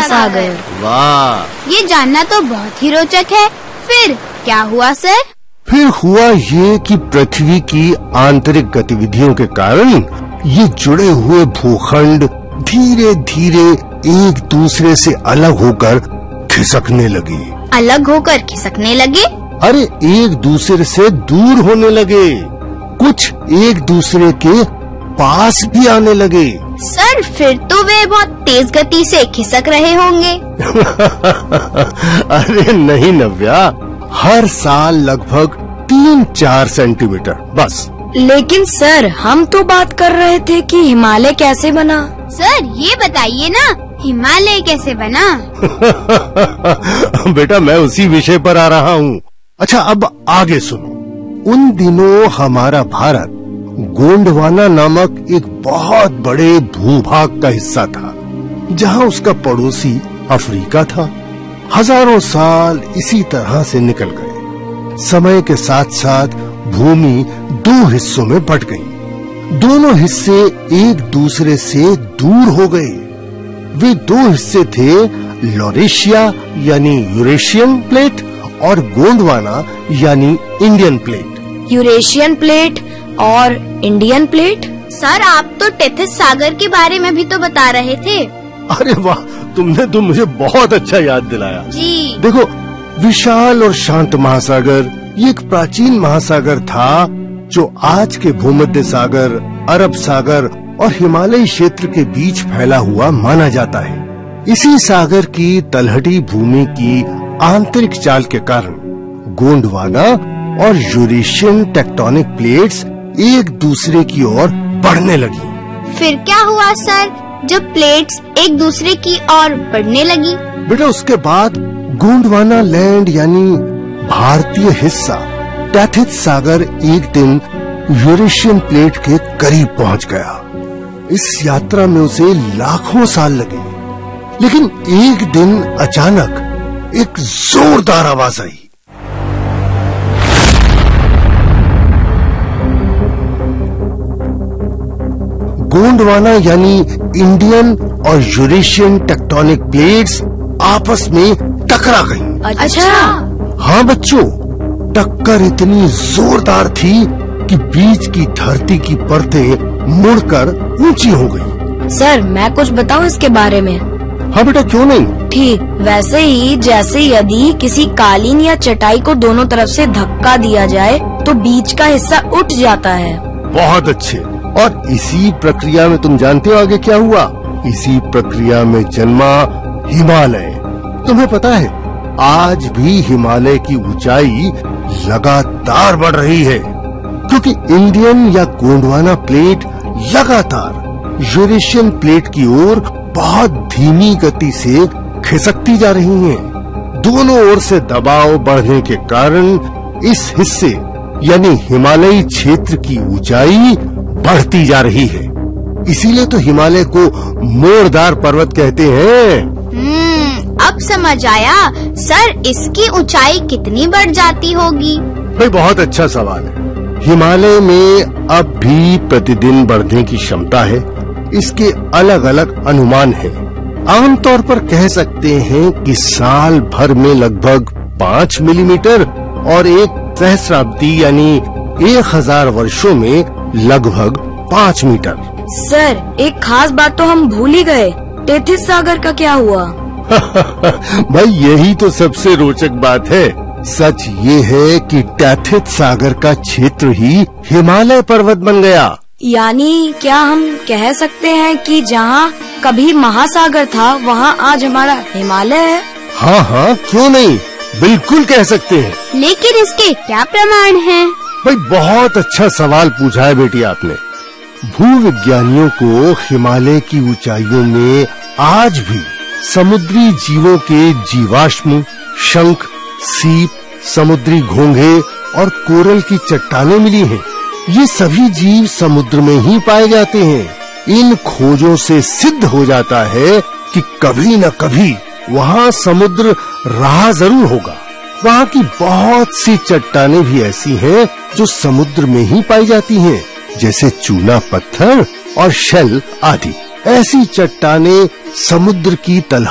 महासागर। वाह, ये जानना तो बहुत ही रोचक है। फिर क्या हुआ सर? फिर हुआ ये कि पृथ्वी की आंतरिक गतिविधियों के कारण ये जुड़े हुए भूखंड धीरे धीरे एक दूसरे से अलग होकर खिसकने लगे। अलग होकर खिसकने लगे? अरे एक दूसरे से दूर होने लगे, कुछ एक दूसरे के पास भी आने लगे। सर फिर तो वे बहुत तेज गति से खिसक रहे होंगे। अरे नहीं नव्या, हर साल लगभग 3-4 सेंटीमीटर बस। लेकिन सर हम तो बात कर रहे थे कि हिमालय कैसे बना। सर ये बताइए ना, हिमालय कैसे बना? बेटा मैं उसी विषय पर आ रहा हूँ। अच्छा अब आगे सुनो। उन दिनों हमारा भारत गोंडवाना नामक एक बहुत बड़े भूभाग का हिस्सा था, जहाँ उसका पड़ोसी अफ्रीका था। हजारों साल इसी तरह से निकल गए। समय के साथ साथ भूमि 2 हिस्सों में बट गई। दोनों हिस्से एक दूसरे से दूर हो गए। वे 2 हिस्से थे, लॉरेशिया यानी यूरेशियन प्लेट और गोंडवाना यानी इंडियन प्लेट। यूरेशियन प्लेट और इंडियन प्लेट? सर आप तो टेथिस सागर के बारे में भी तो बता रहे थे। अरे वाह, तुमने तो मुझे बहुत अच्छा याद दिलाया। जी देखो, विशाल और शांत महासागर ये एक प्राचीन महासागर था जो आज के भूमध्य सागर, अरब सागर और हिमालयी क्षेत्र के बीच फैला हुआ माना जाता है। इसी सागर की तलहटी भूमि की आंतरिक चाल के कारण गोंडवाना और यूरेशियन टेक्टोनिक प्लेट्स एक दूसरे की ओर बढ़ने लगी। फिर क्या हुआ सर, जब प्लेट्स एक दूसरे की ओर बढ़ने लगी? बेटा उसके बाद गोंडवाना लैंड यानी भारतीय हिस्सा टेथिस सागर एक दिन यूरेशियन प्लेट के करीब पहुंच गया। इस यात्रा में उसे लाखों साल लगे, लेकिन एक दिन अचानक एक जोरदार आवाज आई। गोंडवाना यानी इंडियन और यूरेशियन टेक्टोनिक प्लेट्स आपस में टकरा गईं। अच्छा। हाँ बच्चों, टक्कर इतनी जोरदार थी कि बीच की धरती की परतें मुड़कर ऊंची हो गई। सर मैं कुछ बताऊं इसके बारे में? हाँ बेटा क्यों नहीं। ठीक वैसे ही जैसे यदि किसी कालीन या चटाई को दोनों तरफ से धक्का दिया जाए तो बीच का हिस्सा उठ जाता है। बहुत अच्छे। और इसी प्रक्रिया में तुम जानते हो आगे क्या हुआ? इसी प्रक्रिया में जन्मा हिमालय। तुम्हें पता है आज भी हिमालय की ऊंचाई लगातार बढ़ रही है, क्योंकि इंडियन या गोंडवाना प्लेट लगातार यूरेशियन प्लेट की ओर बहुत धीमी गति से खिसकती जा रही हैं। दोनों ओर से दबाव बढ़ने के कारण इस हिस्से यानी हिमालयी क्षेत्र की ऊंचाई बढ़ती जा रही है। इसीलिए तो हिमालय को मोरदार पर्वत कहते हैं। अब समझ आया। सर इसकी ऊंचाई कितनी बढ़ जाती होगी? भाई बहुत अच्छा सवाल है। हिमालय में अब भी प्रतिदिन बढ़ने की क्षमता है। इसके अलग अलग अनुमान हैं। आमतौर पर कह सकते हैं कि साल भर में लगभग 5 मिलीमीटर और एक सहस्राब्दी यानी 1000 वर्षों में लगभग 5 मीटर। सर एक खास बात तो हम भूल ही गए, टेथिस सागर का क्या हुआ? भाई यही तो सबसे रोचक बात है। सच ये है कि टेथिस सागर का क्षेत्र ही हिमालय पर्वत बन गया। यानी क्या हम कह सकते हैं कि जहाँ कभी महासागर था वहाँ आज हमारा हिमालय है? हाँ हाँ क्यों नहीं, बिल्कुल कह सकते हैं। लेकिन इसके क्या प्रमाण हैं? भाई बहुत अच्छा सवाल पूछा है बेटी आपने। भूविज्ञानियों को हिमालय की ऊंचाइयों में आज भी समुद्री जीवों के जीवाश्म, शंख, सीप, समुद्री घोंघे और कोरल की चट्टानें मिली हैं। ये सभी जीव समुद्र में ही पाए जाते हैं। इन खोजों से सिद्ध हो जाता है कि कभी न कभी वहाँ समुद्र रहा जरूर होगा। वहाँ की बहुत सी चट्टानें भी ऐसी हैं जो समुद्र में ही पाई जाती हैं, जैसे चूना पत्थर और शेल आदि। ऐसी चट्टानें समुद्र की तलहटी